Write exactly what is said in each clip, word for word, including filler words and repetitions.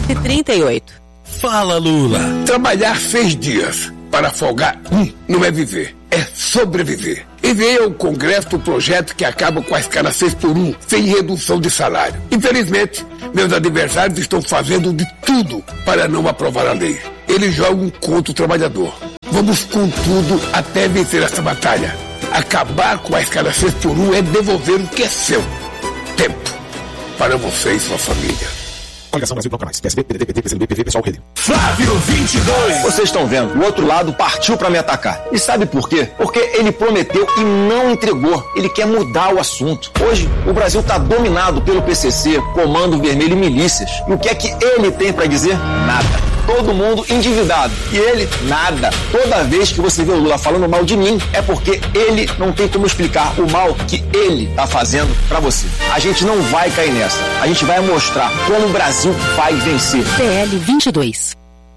cento e trinta e oito. Fala, Lula. Trabalhar seis dias para folgar um não é viver, é sobreviver. Enviei ao Congresso o projeto que acaba com a escala seis por um, sem redução de salário. Infelizmente, meus adversários estão fazendo de tudo para não aprovar a lei. Eles jogam contra o trabalhador. Vamos com tudo até vencer essa batalha. Acabar com a escala seis por um é devolver o que é seu. Tempo para você e sua família. Coligação Brasil Canais, P S B, P D T, P T, P C do B, P V, Pessoal, Rede. Flávio vinte e dois. Vocês estão vendo, o outro lado partiu pra me atacar. E sabe por quê? Porque ele prometeu e não entregou. Ele quer mudar o assunto. Hoje, o Brasil tá dominado pelo P C C, Comando Vermelho e milícias. E o que é que ele tem pra dizer? Nada. Todo mundo endividado. E ele, nada. Toda vez que você vê o Lula falando mal de mim, é porque ele não tem como explicar o mal que ele tá fazendo pra você. A gente não vai cair nessa. A gente vai mostrar como o Brasil vai vencer. P L vinte e dois.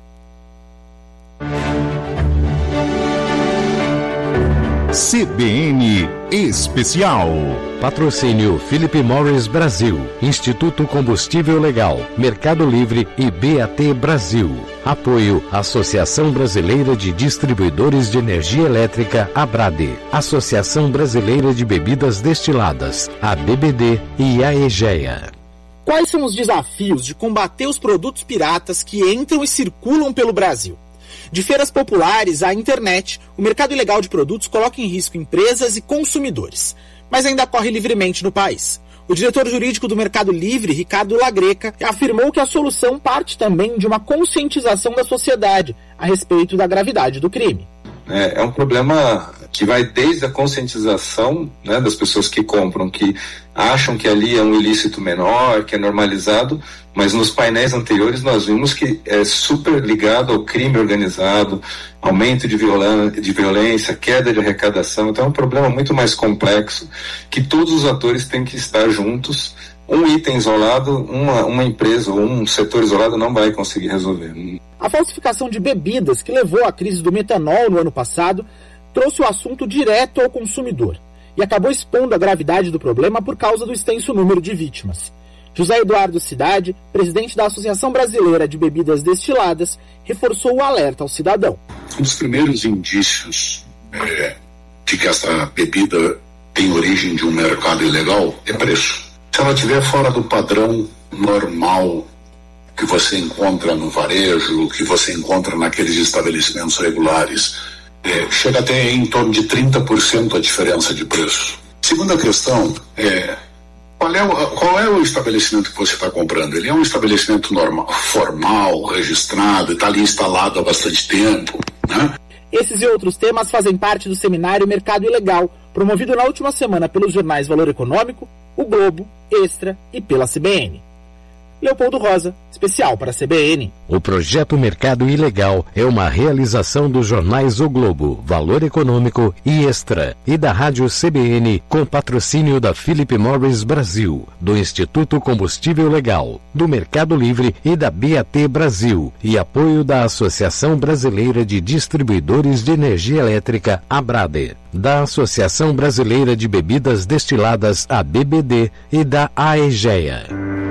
C B N Especial. Patrocínio Philip Morris Brasil, Instituto Combustível Legal, Mercado Livre e B A T Brasil. Apoio Associação Brasileira de Distribuidores de Energia Elétrica, ABRADE, Associação Brasileira de Bebidas Destiladas, a B B D e a EGEA. Quais são os desafios de combater os produtos piratas que entram e circulam pelo Brasil? De feiras populares à internet, o mercado ilegal de produtos coloca em risco empresas e consumidores, mas ainda corre livremente no país. O diretor jurídico do Mercado Livre, Ricardo Lagreca, afirmou que a solução parte também de uma conscientização da sociedade a respeito da gravidade do crime. É, é um problema que vai desde a conscientização, né, das pessoas que compram, que acham que ali é um ilícito menor, que é normalizado, mas nos painéis anteriores nós vimos que é super ligado ao crime organizado, aumento de, violan- de violência, queda de arrecadação. Então é um problema muito mais complexo, que todos os atores têm que estar juntos. Um item isolado, uma, uma empresa ou um setor isolado não vai conseguir resolver. A falsificação de bebidas que levou à crise do metanol no ano passado trouxe o assunto direto ao consumidor e acabou expondo a gravidade do problema por causa do extenso número de vítimas. José Eduardo Cidade, presidente da Associação Brasileira de Bebidas Destiladas, reforçou o alerta ao cidadão. Um dos primeiros indícios é, de que essa bebida tem origem de um mercado ilegal é preço. Se ela estiver fora do padrão normal que você encontra no varejo, que você encontra naqueles estabelecimentos regulares, é, chega até em torno de trinta por cento a diferença de preço. Segunda questão é qual é o, qual é o estabelecimento que você está comprando? Ele é um estabelecimento normal, formal, registrado, está ali instalado há bastante tempo, né? Esses e outros temas fazem parte do seminário Mercado Ilegal, promovido na última semana pelos jornais Valor Econômico, O Globo, Extra e pela C B N. Leopoldo Rosa, especial para a C B N. O projeto Mercado Ilegal é uma realização dos jornais O Globo, Valor Econômico e Extra, e da Rádio C B N, com patrocínio da Philip Morris Brasil, do Instituto Combustível Legal, do Mercado Livre e da B A T Brasil, e apoio da Associação Brasileira de Distribuidores de Energia Elétrica, ABRADE, da Associação Brasileira de Bebidas Destiladas, a B B D, e da AEGEA.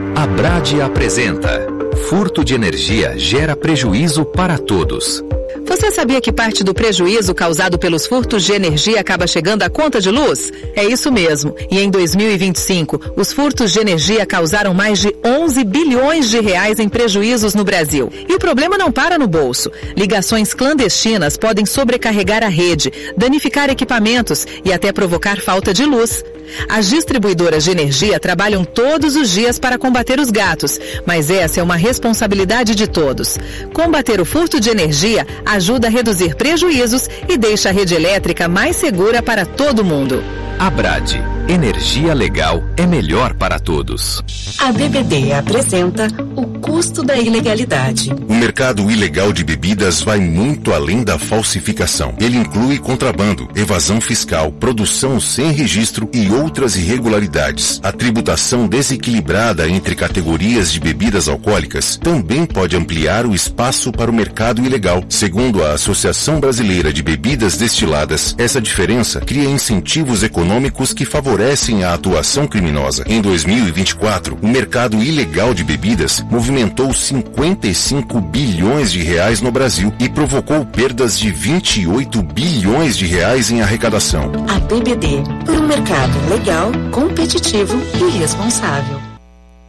ABRADE apresenta: furto de energia gera prejuízo para todos. Você sabia que parte do prejuízo causado pelos furtos de energia acaba chegando à conta de luz? É isso mesmo. E em dois mil e vinte e cinco, os furtos de energia causaram mais de onze bilhões de reais em prejuízos no Brasil. E o problema não para no bolso. Ligações clandestinas podem sobrecarregar a rede, danificar equipamentos e até provocar falta de luz. As distribuidoras de energia trabalham todos os dias para combater os gatos, mas essa é uma responsabilidade de todos. Combater o furto de energia ajuda a reduzir prejuízos e deixa a rede elétrica mais segura para todo mundo. ABRADE. Energia legal é melhor para todos. A B B D apresenta o custo da ilegalidade. O mercado ilegal de bebidas vai muito além da falsificação. Ele inclui contrabando, evasão fiscal, produção sem registro e outras irregularidades. A tributação desequilibrada entre categorias de bebidas alcoólicas também pode ampliar o espaço para o mercado ilegal. Segundo a Associação Brasileira de Bebidas Destiladas, essa diferença cria incentivos econômicos que favorecem a atuação criminosa. Em dois mil e vinte e quatro, o mercado ilegal de bebidas movimentou movimentou cinquenta e cinco bilhões de reais no Brasil e provocou perdas de vinte e oito bilhões de reais em arrecadação. A B B D, por um mercado legal, competitivo e responsável.